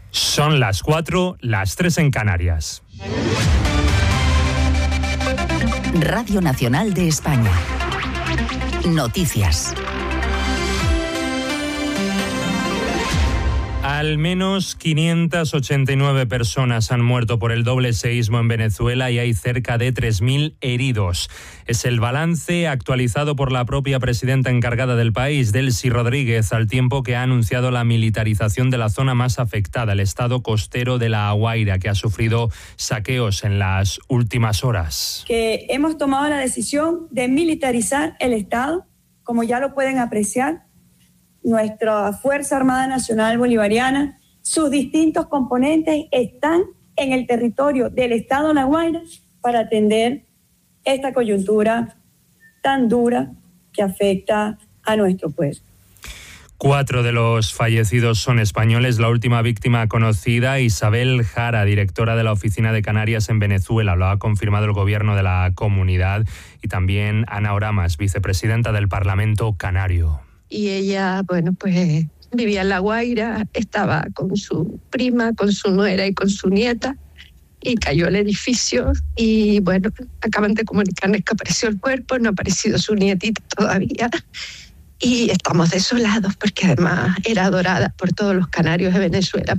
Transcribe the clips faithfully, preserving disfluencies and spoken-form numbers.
Son las cuatro, las tres en Canarias. Radio Nacional de España. Noticias. Al menos quinientas ochenta y nueve personas han muerto por el doble seísmo en Venezuela y hay cerca de tres mil heridos. Es el balance actualizado por la propia presidenta encargada del país, Delcy Rodríguez, al tiempo que ha anunciado la militarización de la zona más afectada, el estado costero de La Guaira, que ha sufrido saqueos en las últimas horas. Que hemos tomado la decisión de militarizar el estado, como ya lo pueden apreciar. Nuestra Fuerza Armada Nacional Bolivariana, sus distintos componentes están en el territorio del estado de La Guaira para atender esta coyuntura tan dura que afecta a nuestro pueblo. Cuatro de los fallecidos son españoles. La última víctima conocida, Isabel Jara, directora de la Oficina de Canarias en Venezuela. Lo ha confirmado el gobierno de la comunidad, y también Ana Oramas, vicepresidenta del Parlamento Canario. Y ella, bueno, pues vivía en La Guaira, estaba con su prima, con su nuera y con su nieta, y cayó el edificio y, bueno, acaban de comunicarnos que apareció el cuerpo, no ha aparecido su nietita todavía, y estamos desolados porque además era adorada por todos los canarios de Venezuela.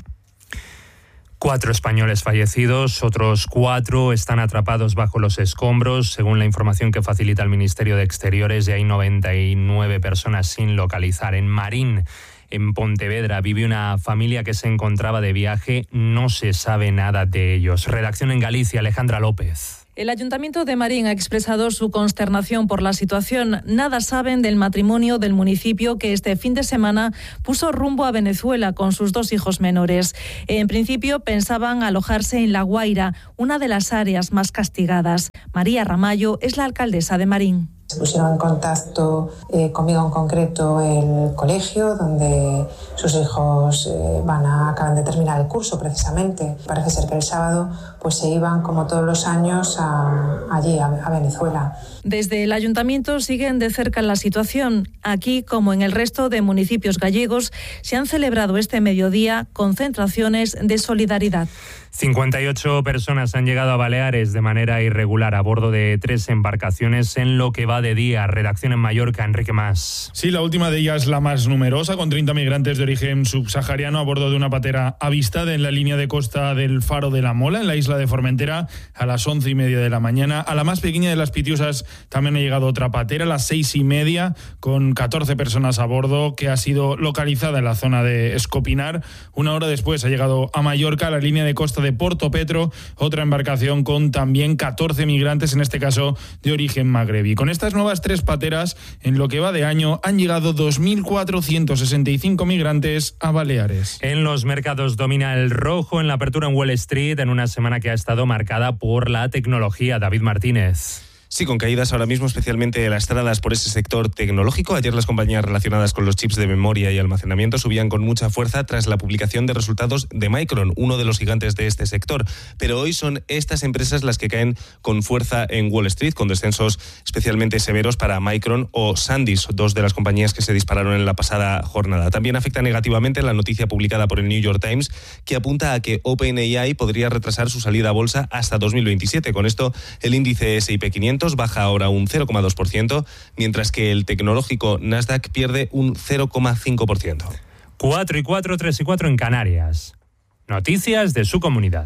Cuatro españoles fallecidos, otros cuatro están atrapados bajo los escombros. Según la información que facilita el Ministerio de Exteriores, ya hay noventa y nueve personas sin localizar. En Marín, en Pontevedra, vive una familia que se encontraba de viaje. No se sabe nada de ellos. Redacción en Galicia, Alejandra López. El Ayuntamiento de Marín ha expresado su consternación por la situación. Nada saben del matrimonio del municipio que este fin de semana puso rumbo a Venezuela con sus dos hijos menores. En principio pensaban alojarse en La Guaira, una de las áreas más castigadas. María Ramallo es la alcaldesa de Marín. Se pusieron en contacto eh, conmigo en concreto el colegio donde sus hijos eh, van a, acaban de terminar el curso precisamente. Parece ser que el sábado pues se iban como todos los años a, allí a, a Venezuela. Desde el ayuntamiento siguen de cerca la situación. Aquí, como en el resto de municipios gallegos, se han celebrado este mediodía concentraciones de solidaridad. cincuenta y ocho personas han llegado a Baleares de manera irregular a bordo de tres embarcaciones en lo que va de día. Redacción en Mallorca, Enrique Mas. Sí, la última de ellas la más numerosa, con treinta migrantes de origen subsahariano a bordo de una patera avistada en la línea de costa del Faro de la Mola, en la isla de Formentera, a las once y media de la mañana. A la más pequeña de las Pitiusas también ha llegado otra patera a las seis y media, con catorce personas a bordo, que ha sido localizada en la zona de Escopinar. Una hora después ha llegado a Mallorca, a la línea de costa de Porto Petro, otra embarcación con también catorce migrantes, en este caso de origen magrebí. Con estas nuevas tres pateras, en lo que va de año, han llegado dos mil cuatrocientos sesenta y cinco migrantes a Baleares. En los mercados domina el rojo en la apertura en Wall Street, en una semana que ha estado marcada por la tecnología. David Martínez. Sí, con caídas ahora mismo, especialmente lastradas por ese sector tecnológico. Ayer las compañías relacionadas con los chips de memoria y almacenamiento subían con mucha fuerza tras la publicación de resultados de Micron, uno de los gigantes de este sector. Pero hoy son estas empresas las que caen con fuerza en Wall Street, con descensos especialmente severos para Micron o SanDisk, dos de las compañías que se dispararon en la pasada jornada. También afecta negativamente la noticia publicada por el New York Times, que apunta a que OpenAI podría retrasar su salida a bolsa hasta dos mil veintisiete. Con esto, el índice ese y pe quinientos baja ahora un cero coma dos por ciento, mientras que el tecnológico Nasdaq pierde un cero coma cinco por ciento. cuatro y cuatro, tres y cuatro en Canarias. Noticias de su comunidad.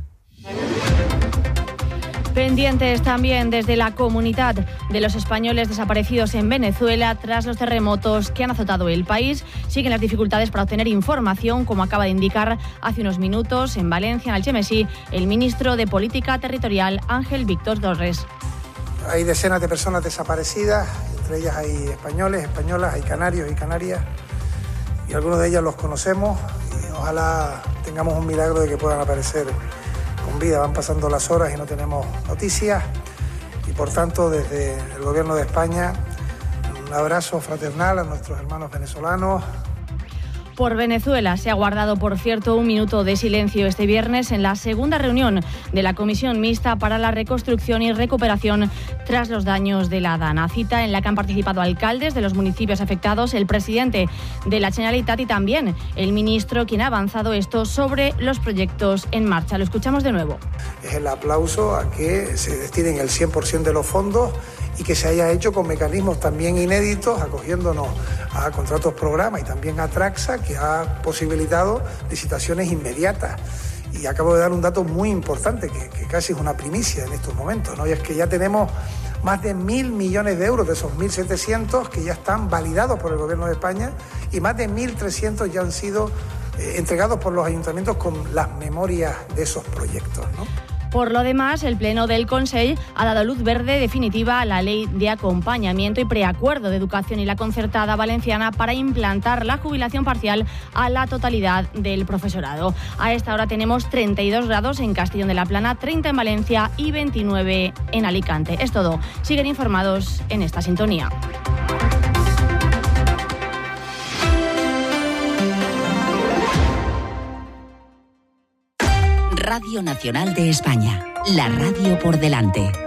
Pendientes también desde la comunidad de los españoles desaparecidos en Venezuela tras los terremotos que han azotado el país. Siguen las dificultades para obtener información, como acaba de indicar hace unos minutos en Valencia, en Algemesí, el ministro de Política Territorial, Ángel Víctor Torres. Hay decenas de personas desaparecidas, entre ellas hay españoles, españolas, hay canarios y canarias, y algunos de ellos los conocemos y ojalá tengamos un milagro de que puedan aparecer con vida. Van pasando las horas y no tenemos noticias, y por tanto desde el Gobierno de España un abrazo fraternal a nuestros hermanos venezolanos. Por Venezuela se ha guardado, por cierto, un minuto de silencio este viernes en la segunda reunión de la Comisión Mixta para la Reconstrucción y Recuperación tras los daños de la Dana. Cita en la que han participado alcaldes de los municipios afectados, el presidente de la Generalitat y también el ministro, quien ha avanzado esto sobre los proyectos en marcha. Lo escuchamos de nuevo. Es el aplauso a que se destinen el cien por ciento de los fondos y que se haya hecho con mecanismos también inéditos, acogiéndonos a contratos programa y también a Traxa, que ha posibilitado licitaciones inmediatas. Y acabo de dar un dato muy importante, que, que casi es una primicia en estos momentos, ¿no? Y es que ya tenemos más de mil millones de euros de esos mil setecientos que ya están validados por el Gobierno de España y más de mil trescientos ya han sido eh, entregados por los ayuntamientos con las memorias de esos proyectos, ¿no? Por lo demás, el Pleno del Consell ha dado luz verde definitiva a la Ley de Acompañamiento y Preacuerdo de Educación y la Concertada Valenciana para implantar la jubilación parcial a la totalidad del profesorado. A esta hora tenemos treinta y dos grados en Castellón de la Plana, treinta en Valencia y veintinueve en Alicante. Es todo. Siguen informados en esta sintonía. Radio Nacional de España, la radio por delante.